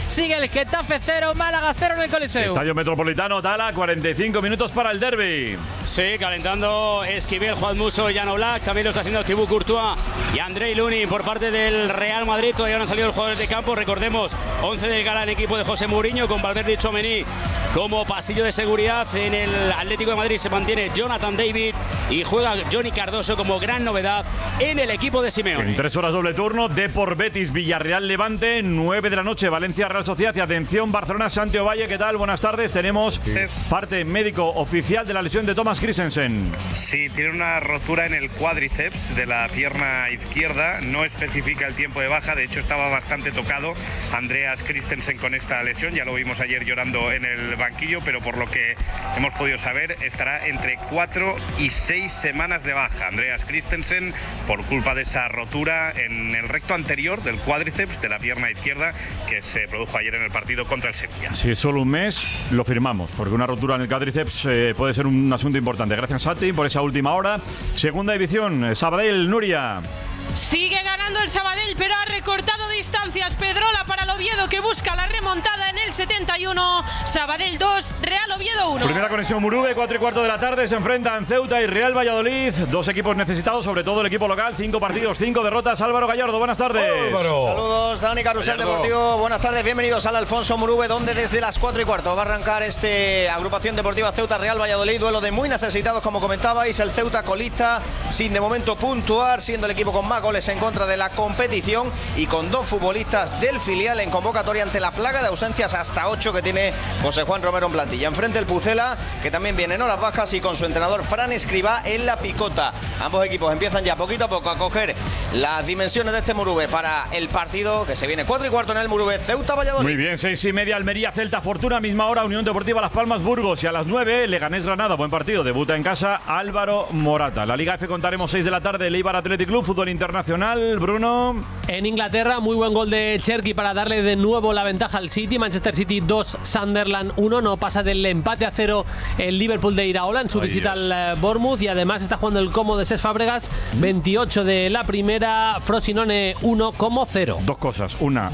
Sigue el Getafe 0, Málaga 0 en el Coliseo. Estadio Metropolitano, Tala, 45 minutos para el derbi. Sí, calentando Esquivel, Juan Musso, Jan Oblak, también lo está haciendo Thibaut Courtois y Andrei Lunin por parte del Real Madrid. Todavía no han salido los jugadores de campo, recordemos, 11 del Gala en equipo de José Mourinho, con Valverde y Tchouaméni como pasillo de seguridad. En el Atlético de Madrid se mantiene Jonathan David y juega Johnny Cardoso como gran novedad en el equipo de Simeone. En 3 horas doble turno, Depor Betis, Villarreal Levante, 9 de la noche, Valencia Real Sociedad y atención, Barcelona Santiago Valle. ¿Qué tal? Buenas tardes. Tenemos parte médico oficial de la lesión de Thomas Christensen. Sí, tiene una rotura en el cuádriceps de la pierna izquierda, no especifica el tiempo de baja, de hecho estaba bastante tocado Andreas Christensen con esta lesión, ya lo vimos ayer llorando en el banquillo, pero por lo que hemos podido saber estará entre 4 y 6 semanas de baja Andreas Christensen por culpa de esa rotura en el recto anterior del cuádriceps de la pierna izquierda que se produjo ayer en el partido contra el Sevilla. Si es solo un mes, lo firmamos, porque una rotura en el cuádriceps puede ser un asunto importante. Gracias, Sati, por esa última hora. Segunda división, Sabadell, Nuria. Sigue ganando el Sabadell, pero ha recortado distancias. Pedrola para el Oviedo, que busca la remontada en el 71. Sabadell 2, Real Oviedo 1. Primera conexión Murube, 4:15 de la tarde. Se enfrentan Ceuta y Real Valladolid. Dos equipos necesitados, sobre todo el equipo local. 5 partidos, 5 derrotas. Álvaro Gallardo, buenas tardes. Saludos, Dani Carrusel Deportivo. Buenas tardes, bienvenidos al Alfonso Murube, donde desde las 4:15 va a arrancar este agrupación deportiva Ceuta Real Valladolid. Duelo de muy necesitados, como comentabais. El Ceuta colista, sin de momento puntuar, siendo el equipo con más goles en contra de la competición y con 2 futbolistas del filial en convocatoria ante la plaga de ausencias hasta 8 que tiene José Juan Romero en plantilla. Enfrente el Pucela, que también viene en horas bajas, y con su entrenador Fran Escribá en la picota. Ambos equipos empiezan ya poquito a poco a coger las dimensiones de este Murube para el partido que se viene 4:15 en el Murube, Ceuta Valladolid. Muy bien, 6:30 Almería, Celta, Fortuna, misma hora, Unión Deportiva Las Palmas, Burgos, y a las 9 Leganés Granada, buen partido, debuta en casa Álvaro Morata. La Liga F contaremos 6 de la tarde, Eibar Athletic Club, fútbol internacional. Bruno. En Inglaterra, muy buen gol de Cherki para darle de nuevo la ventaja al City. Manchester City 2, Sunderland 1. No pasa del empate a 0 el Liverpool de Iraola en su visita al Bournemouth. Y además está jugando el Como de Cesc Fábregas, 28 de la primera, Frosinone 1,0. Dos cosas. Una,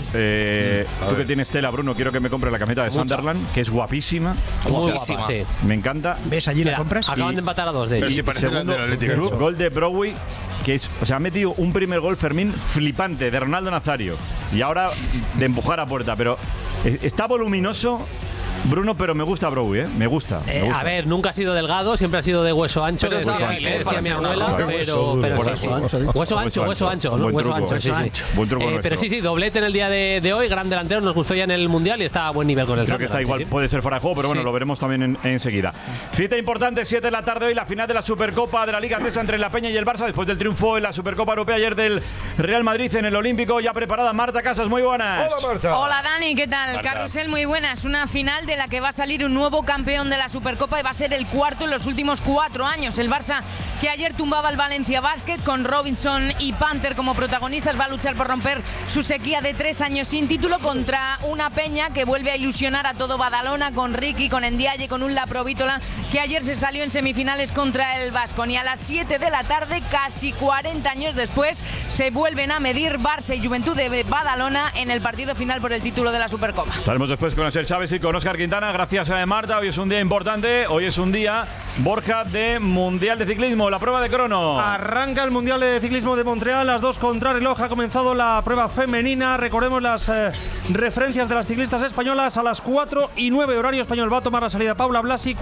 tú que tienes tela, Bruno, quiero que me compre la camiseta de Sunderland, que es guapísima. Muy guapa, sí. Me encanta. ¿Ves allí la compras? Acaban de empatar a 2 de ellos. Segundo, gol de Browy, que es, o sea, ha metido un primer gol, Fermín, flipante, de Ronaldo Nazario. Y ahora de empujar a puerta, pero está voluminoso, Bruno, pero me gusta Browy, me gusta. A ver, nunca ha sido delgado, siempre ha sido de hueso ancho, pero decía mi abuela, pero sí. Hueso ancho. Buen truco pero sí, doblete en el día de hoy, gran delantero, nos gustó ya en el Mundial y está a buen nivel con el Creo que está igual, puede ser fuera de juego, pero bueno, lo veremos también enseguida. Cita importante, 7 de la tarde hoy, la final de la Supercopa de la Liga Andesa entre la Peña y el Barça, después del triunfo en la Supercopa Europea ayer del Real Madrid en el Olímpico. Ya preparada Marta Casas, muy buenas. Hola, Marta. Hola, Dani, ¿qué tal? Marta. Carrusel, muy buenas. Una final de la que va a salir un nuevo campeón de la Supercopa y va a ser el cuarto en los últimos 4 años. El Barça, que ayer tumbaba al Valencia Basket con Robinson y Panther como protagonistas, va a luchar por romper su sequía de 3 años sin título contra una Peña que vuelve a ilusionar a todo Badalona con Ricky, con Ndiaye, con un Laprovítola que ayer se salió en semifinales contra el Baskonia. A las 7 de la tarde, casi 40 años después, se vuelven a medir Barça y Juventud de Badalona en el partido final por el título de la Supercopa. Estaremos después con Asier Chávez y con Óscar Quintana. Gracias, Marta. Hoy es un día importante. Hoy es un día, Borja, de Mundial de Ciclismo, la prueba de crono. Arranca el Mundial de Ciclismo de Montreal. Las 2 contrarreloj. Ha comenzado la prueba femenina. Recordemos las referencias de las ciclistas españolas. A las 4:09 horario español va a tomar la salida Paula Blasi.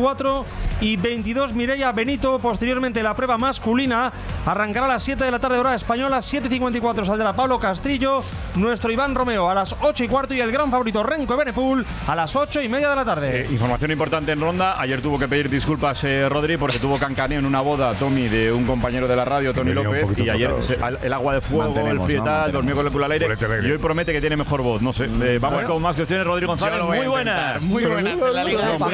4:22 Mireia Benito. Posteriormente la prueba masculina arrancará a las 7 de la tarde hora española. 7:54 saldrá Pablo Castrillo. Nuestro Iván Romeo a las 8:15 y el gran favorito Renko Evenepoel a las 8:30 de la tarde. Información importante en ronda. Ayer tuvo que pedir disculpas Rodri porque tuvo cancaneo en una boda, Tommy, de un compañero de la radio, Tony López, y ayer el agua de fuego, el frío y tal, durmió con el culo al aire y hoy promete que tiene mejor voz. No sé, vamos con más cuestiones. Rodrigo González, muy buenas. Muy buenas en la Liga F. Muy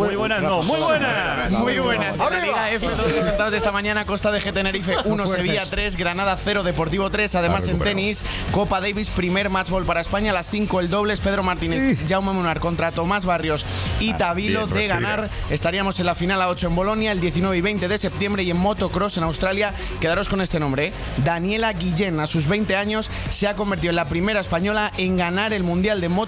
buenas En la Liga F, los resultados de esta mañana: Costa de G Tenerife 1, Sevilla 3, Granada 0, Deportivo 3. Además, en tenis, Copa Davis, primer matchball para España. A las 5 el dobles, Pedro Martínez, Jaume Munar contra Tomás Barrios y Tavilo. De ganar, estaríamos en la final a 8 en Bolonia el 19 y 20 de septiembre. Y en motocross en Australia, quedaros con este nombre, Daniela Guillén, a sus 20 años, se ha convertido en la primera española en ganar el Mundial de